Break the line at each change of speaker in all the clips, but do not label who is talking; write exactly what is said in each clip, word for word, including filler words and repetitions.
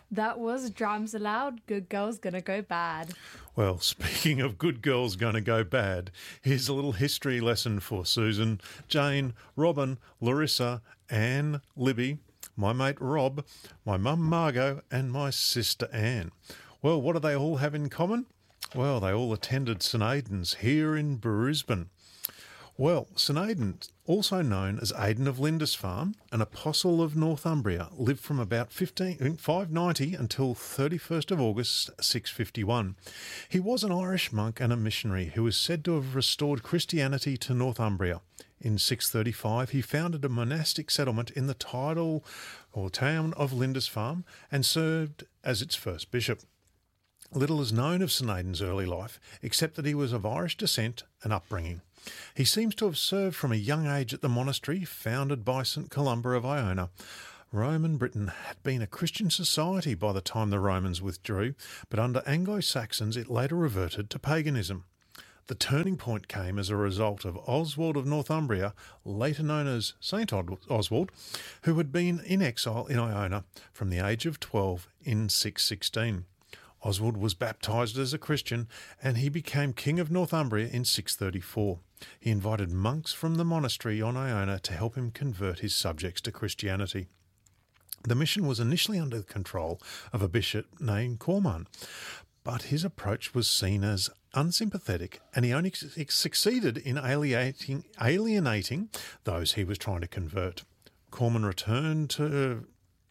That was Drums Aloud, Good Girls Gonna Go Bad.
Well, speaking of good girls gonna go bad, here's a little history lesson for Susan, Jane, Robin, Larissa, Anne, Libby, my mate Rob, my mum Margot, and my sister Anne. Well, what do they all have in common? Well, they all attended St Aidan's here in Brisbane. Well, St Aidan, also known as Aidan of Lindisfarne, an apostle of Northumbria, lived from about five ninety until thirty-first of August six fifty-one. He was an Irish monk and a missionary who is said to have restored Christianity to Northumbria. In six thirty-five, he founded a monastic settlement in the tidal or town of Lindisfarne and served as its first bishop. Little is known of St Aidan's early life, except that he was of Irish descent and upbringing. He seems to have served from a young age at the monastery founded by St Columba of Iona. Roman Britain had been a Christian society by the time the Romans withdrew, but under Anglo-Saxons it later reverted to paganism. The turning point came as a result of Oswald of Northumbria, later known as Saint Oswald, who had been in exile in Iona from the age of twelve in six sixteen. Oswald was baptised as a Christian and he became King of Northumbria in six thirty-four. He invited monks from the monastery on Iona to help him convert his subjects to Christianity. The mission was initially under the control of a bishop named Corman, but his approach was seen as unsympathetic and he only succeeded in alienating, alienating those he was trying to convert. Corman returned to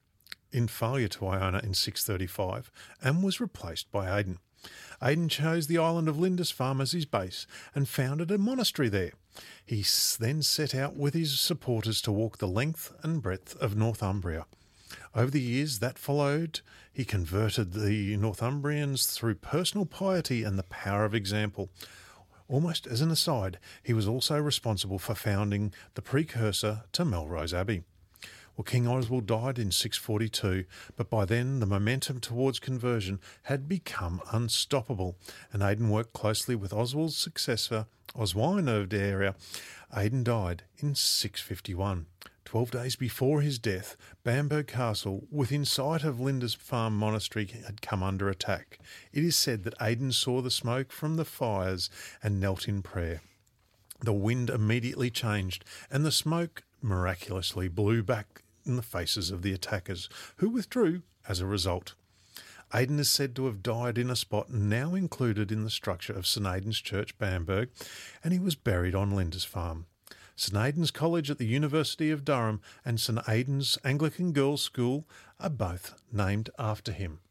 in failure to Iona in six thirty-five and was replaced by Aidan. Aidan chose the island of Lindisfarne as his base and founded a monastery there. He then set out with his supporters to walk the length and breadth of Northumbria. Over the years that followed, he converted the Northumbrians through personal piety and the power of example. Almost as an aside, he was also responsible for founding the precursor to Melrose Abbey. Well, King Oswald died in six forty-two, but by then the momentum towards conversion had become unstoppable, and Aidan worked closely with Oswald's successor, Oswine of Deira. Aidan died in six fifty-one. Twelve days before his death, Bamberg Castle, within sight of Lindisfarne Monastery, had come under attack. It is said that Aidan saw the smoke from the fires and knelt in prayer. The wind immediately changed, and the smoke miraculously blew back in the faces of the attackers, who withdrew as a result. Aidan is said to have died in a spot now included in the structure of St Aidan's Church, Bamberg, and he was buried on Lindisfarne. St Aidan's College at the University of Durham and St Aidan's Anglican Girls' School are both named after him.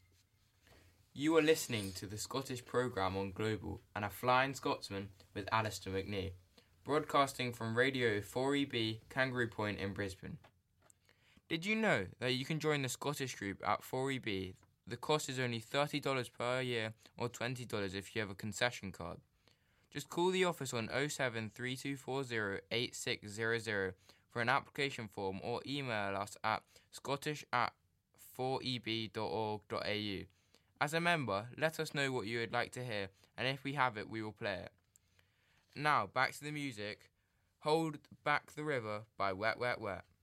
You are listening to the Scottish programme on Global and a Flying Scotsman with Alistair McNee, broadcasting from Radio four E B, Kangaroo Point in Brisbane. Did you know that you can join the Scottish group at four E B? The cost is only thirty dollars per year or twenty dollars if you have a concession card. Just call the office on oh seven three two four oh eight six zero zero for an application form or email us at scottish at four e b dot org dot a u. As a member, let us know what you would like to hear, and if we have it, we will play it. Now, back to the music. Hold Back the River by Wet Wet Wet.